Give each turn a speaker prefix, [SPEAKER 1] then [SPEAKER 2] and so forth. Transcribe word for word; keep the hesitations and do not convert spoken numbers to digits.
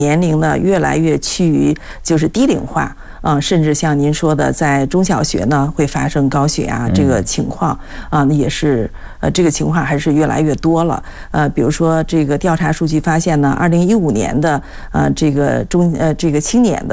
[SPEAKER 1] 年龄呢越来越趋于就是低龄化。啊，甚至像您说的，在中小学呢会发生高血压这个情况啊，那也是呃这个情况还是越来越多了。呃，比如说这个调查数据发现呢，二零一五年的呃这个中呃这个青年的。